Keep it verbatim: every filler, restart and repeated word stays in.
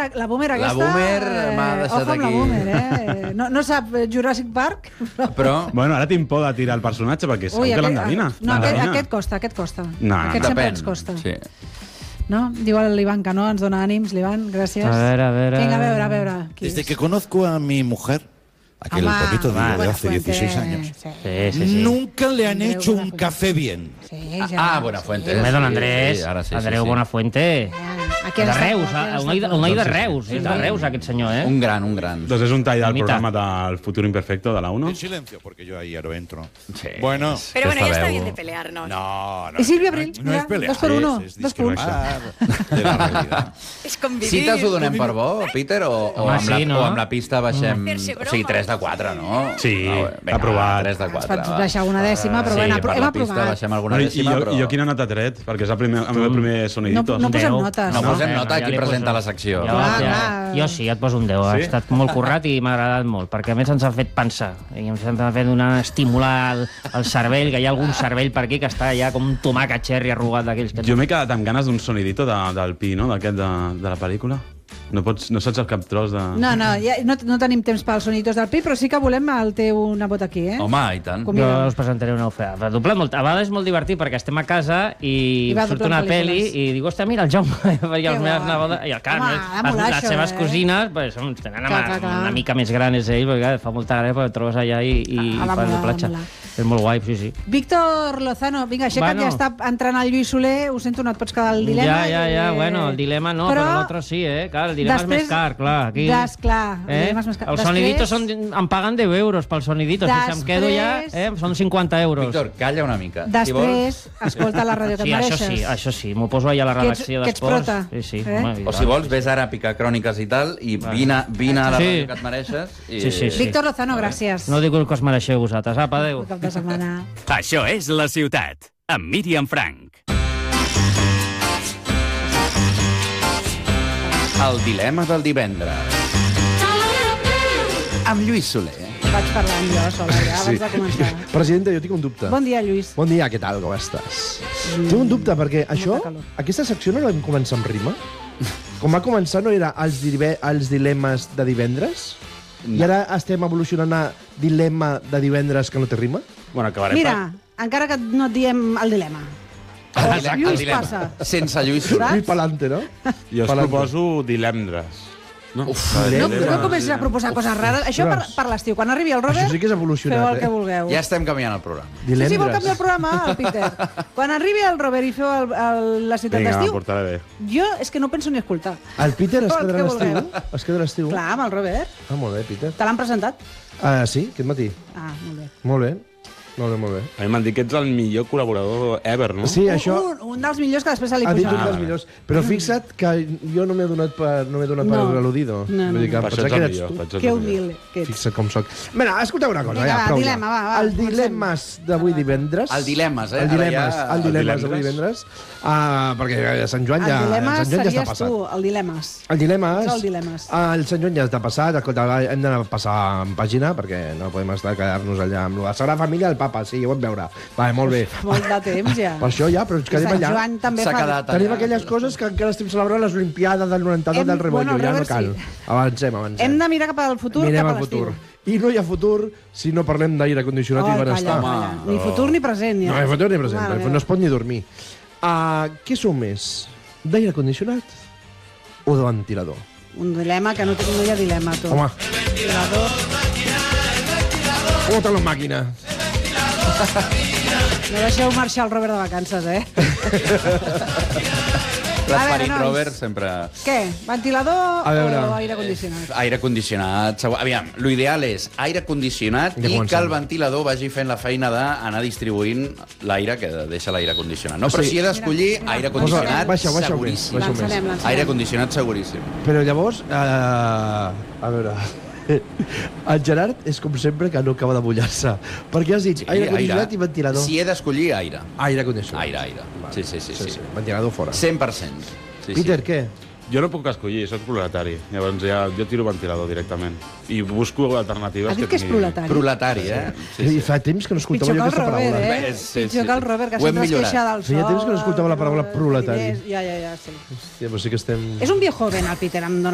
la boomer aquesta... La boomer m'ha deixat ojo amb aquí. la boomer, eh? No, no sap Jurassic Park, però... Però... Bueno, ara tinc por de tirar el personatge perquè segur Ui, que aquest- l'endevina. No, aquest, L'endevina. aquest costa, aquest costa. No, no, aquest no. sempre Depèn. ens costa. Sí. No? Diu l'Ivan que no, ens dona ànims, l'Ivan, gràcies. A ver, a ver, Vinga, a a- veure, a veure. Qui Desde és? que conozco a mi mujer, aquel Home, poquito de, de Buena hace Fuente, dieciséis años, Sí, Sí, sí, sí. nunca le han Andreu hecho un Buenafuente. café bien. sí Ah, Buenafuente. Home, don Sí, Andrés, sí, ara sí, sí, Andreu sí. Buenafuente. Aquí De has estat, Reus, aquí has el noi de, estat. el noi de Reus, és de Reus aquest senyor, eh? Un gran, un gran. Doncs és un tall del Imita. programa del Futuro Imperfecto de la uno. En silencio, porque yo ahí ya no entro. Sí. Bueno, Pero bueno, ya Esta está veu. bien de pelearnos. no, no. Y Silvia no, Abril, no mira, es pelear. dos por uno, es dos por uno. discrepar de la realidad. Es convivir. Cites ho donem per bo, Peter, o, o, Home, amb, la, sí, no? o amb la pista baixem... Fer-se O sigui, broma. tres de quatre, no? Sí, Ah, vinga, aprovat. tres de Ens quatre. pots va. baixar una dècima, però Sí, bueno, per hem la pista aprovat. baixem alguna I, i, dècima, jo, però... I jo quina nota he tret? Perquè és el, primer, el meu primer soniditos. No, no posem Deu. notes. No No? posem Bueno, nota a ja qui li presenta poso- la secció. Jo, Clar, ja, clar. jo sí, et poso un deu. Ha Sí? estat molt currat i m'ha agradat molt, perquè a més ens ha fet pensar. I ens ha fet donar, estimular el, el cervell, que hi ha algun cervell per aquí que està ja com un tomàquet cherry arrugat d'aquells que... Jo m'he quedat amb ganes d'un sonidito de, del Pi, no? D'aquest de, de la pel·lícula. No, pots, no saps el cap tros de... No, no, ja, no, no tenim temps pels sonitos del Pi, però sí que volem el teu nebot aquí, eh? Home, i tant. Com- Jo us presentaré una oferta. Doble molt. A vegades és molt divertit perquè estem a casa i, I va surt doblant una pel·li pel·lícules. i dic, hòstia, mira, el Jaume. I els Que meves guai. nebodes... I el clar, Home, les, ha de molar les això, seves eh? cosines pues, són, tenen Clar, una, clar, clar. una mica més grans ells, perquè clar, fa molta gràcia perquè et trobes allà i, i Ha de fas molar, doblatge. ha de molar. És molt guai, sí, sí. Víctor Lozano, vinga, aixeca't, Bueno. ja està entrant el Lluís Soler, ho sento, no et pots quedar el dilema. Ja, ja, ja, eh, bueno, el dilema no, però, però l'altre sí, eh? Clar, el dilema després- és més car, clar. Aquí, Des, clar, el eh? dilema és més car. Els Després- soniditos són, em paguen deu euros pels soniditos. Si em quedo ja, Després- eh? Són cinquanta euros. Víctor, calla una mica. Després, escolta la ràdio que Sí, et això mereixes. sí, això sí. M'ho poso allà a la Que ets- redacció que ets d'esports. prota, Sí, sí. eh? Home, i O si tant. vols, vés ara a picar cròniques i tal, i vine, vine a la Sí. ràdio que et mereixes. I... Sí, sí, sí. Víctor Lozano, gràcies. No dic el que us mereixeu vosaltres. Apa, adéu. Bon cap de setmana. Això és La Ciutat, amb Míriam Frank. El dilema del divendres. Amb Lluís Soler. Vaig parlant jo sola ja, abans de començar. Presidenta, jo tinc un dubte. Bon dia, Lluís. Bon dia, què tal, com estàs? Mm. Tinc un dubte, perquè això, calor. aquesta secció no la vam començar amb rima? Com va començar no era els, dive, els dilemes de divendres? I ara estem evolucionant a dilema de divendres que no té rima? Bueno, acabarem Mira, encara que no et diem el dilema. El, dile- Lluís el dilema. passa. Sense Lluís Soler. Saps? I pelante, no? Jo us Palante. proposo dilemdres. No? Uf, No, Dilema. no comencis a proposar coses rares. Això per, per l'estiu. Quan arribi el Robert, Això sí que és evolucionat, feu el que eh? vulgueu. Ja estem canviant el programa. Sí, sí, vol Dilendres. canviar el programa, el Peter. Quan arribi el Robert i feu el, el, la ciutat Vinga, d'estiu, portaré bé. jo és que no penso ni escoltar. El Peter es Feu el quedarà a que l'estiu? vulgueu. Es quedarà a l'estiu? Clar, amb el Robert. Ah, molt bé, Peter. Te l'han presentat? Ah, sí? Aquest matí? Ah, molt bé. Molt bé. Molt bé, molt bé. A mi m'han dit que ets el millor col·laborador ever, no? Sí, això... Un, un dels millors que després se li Ha dit un pujarà. dels millors. Però fixa't que jo no m'he donat per, no m'he donat per No. al·ludido. No, no, Vull dir que no. Per això pensava ets que el eres millor. tu. per això ets Que el millor. humil que ets. Fixa't com soc. Bé, escolteu una cosa, Vinga, ja, va, prou dilema, ja. va, va, el comencem. dilemes d'avui divendres... El dilemes, eh? El Ara dilemes, ja- el dilemes El d'avui divendres. divendres. Uh, perquè a Sant Joan El ja, dilema Sant Joan ja està series passat. tu, el dilemes. El dilemes... Ets el dilemes. Uh, el Sant Joan ja està passat. Escolta, va, hem de passar en pàgina perquè no podem estar quedar-nos allà amb la Sagrada Família del Papa. Sí, ja ho vam veure. Va, molt bé. Molt de temps, ja. Per això ja, però ens quedem Sant allà. Joan també S'ha fa... quedat Tenim allà. aquelles coses que encara estem celebrant les Olimpiades del noranta-dos Hem- del Rebollo. bueno, ja no Robert, cal. sí. Avancem, avancem. Hem de mirar cap al futur, Mirem cap al a l'estiu. futur. I no hi ha futur si no parlem d'aire condicionat Oh, i calla, benestar. calla. Ni futur ni present, ja. No hi ha futur ni present, Mare no meva. es pot ni dormir. Uh, què sou més? D'aire condicionat o de ventilador? Un dilema que no, té- no hi ha dilema, tu. Home, Ventilador. fota-lo en màquina. No deixeu marxar el Robert de vacances, eh? L'esperit nois. Robert sempre... Què? Ventilador A veure. o aire condicionat? Aire condicionat, segur. Aviam, l'ideal és aire condicionat Ja i comencem. que el ventilador vagi fent la feina d'anar distribuint l'aire que deixa l'aire condicionat. No, però Sí. si he d'escollir Mira, aire mira. condicionat, Baixa, baixa, seguríssim. baixa. L'encenem, l'encenem. Aire condicionat seguríssim. Però llavors, uh, a veure... El Gerard és com sempre que no acaba de mullar-se. Perquè has dit aire condicionat i ventilador. Si he d'escollir, aire. Aire condicionat. Aire, aire. Sí, sí, sí. sí, sí. Ventilador fora. cent per cent. Sí, Peter, sí. què? Jo no puc escollir, soc proletari. Llavors ja, jo tiro ventilador directament. I busco alternatives Has dit que és tinguin- proletari. Proletari, eh? Sí, sí. Fa temps que no escoltava Pitjor jo que el aquesta Robert, paraula. eh? Sí, sí, Pitjor sí. que el Robert, que Ho hem sempre es millorat. queixa del sol. Feia temps que no escoltava la paraula proletari. Ja, ja, ja, sí. Hòstia, però sí que estem... És un viejo joven, el Peter, em dóna